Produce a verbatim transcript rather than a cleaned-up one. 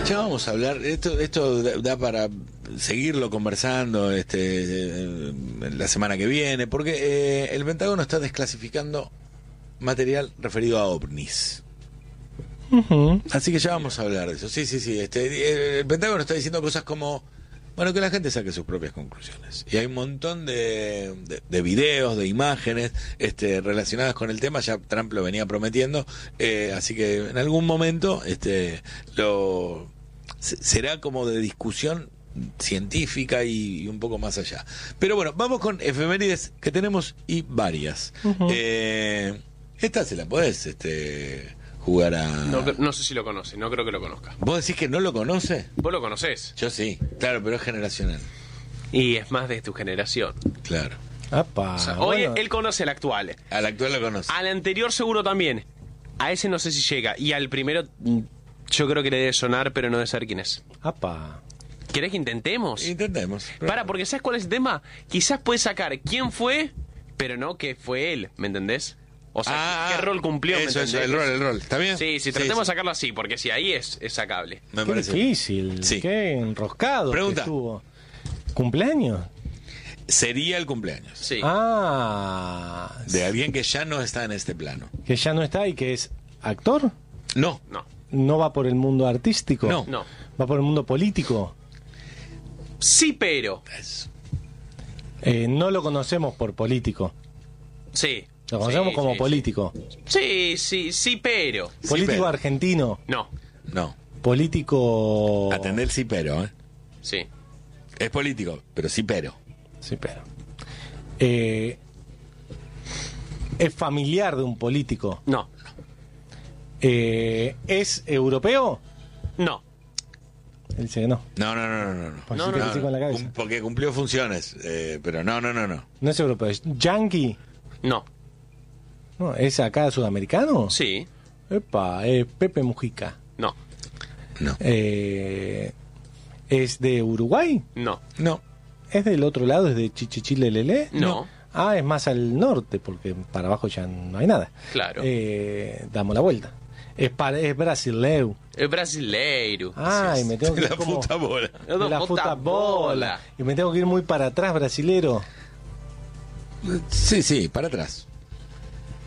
Ya vamos a hablar, esto esto da para seguirlo conversando este la semana que viene, porque eh, el Pentágono está desclasificando material referido a ovnis. Uh-huh. Así que ya vamos a hablar de eso. Sí, sí, sí. Este, el Pentágono está diciendo cosas como, bueno, que la gente saque sus propias conclusiones. Y hay un montón de, de, de videos, de imágenes este, relacionadas con el tema. Ya Trump lo venía prometiendo. Eh, así que en algún momento este, lo será como de discusión científica y, y un poco más allá. Pero bueno, vamos con efemérides que tenemos y varias. Uh-huh. Eh, esta se la podés este, jugar a... No, no sé si lo conoce, no creo que lo conozca. ¿Vos decís que no lo conoce? ¿Vos lo conocés? Yo sí, claro, pero es generacional. Y es más de tu generación. Claro. Apa, o sea, hoy bueno. Él conoce al actual. Al actual lo conoce. Al anterior seguro también. A ese no sé si llega. Y al primero yo creo que le debe sonar, pero no debe saber quién es. Apa. ¿Querés que intentemos? Intentemos. Para, porque ¿sabes cuál es el tema? Quizás puedes sacar quién fue, pero no que fue él, ¿me entendés? O sea, ah, ¿qué rol cumplió? Eso, eso, el rol, el rol. ¿Está bien? Sí, sí, tratemos sí, de sacarlo así, porque si ahí es, es sacable. Me qué parece difícil, sí. Qué enroscado. Pregunta. Que estuvo. ¿Cumpleaños? Sería el cumpleaños. Sí. Ah. De alguien que ya no está en este plano. Que ya no está y que es actor. No. No. ¿No va por el mundo artístico? No. No. ¿Va por el mundo político? Sí, pero. Eh, no lo conocemos por político. Sí. Lo conocemos sí, como sí, político. Sí, sí, sí, pero. ¿Político sí, pero. argentino? No. No. Político... Atender sí, pero, ¿eh? Sí. Es político, pero sí, pero. Sí, pero. Eh, ¿Es familiar de un político? No. Eh, ¿Es europeo? No. Él dice que no. No, no, no, no, no. Pues no, sí no, no, no. Con la cabeza. Porque cumplió funciones, eh, pero no, no, no, no. No es europeo, es yankee. No. No, ¿es acá sudamericano? Sí. Epa, es Pepe Mujica. No. No. Eh, ¿Es de Uruguay? No. No. ¿Es del otro lado? ¿Es de Chichichilelele? No. no. Ah, es más al norte, porque para abajo ya no hay nada. Claro. Eh, damos la vuelta. Es, para, es brasileu. Es brasileiro. Ah, y me tengo que ir la como... puta bola. De la puta bola. Y me tengo que ir muy para atrás, brasilero. Sí, sí, para atrás.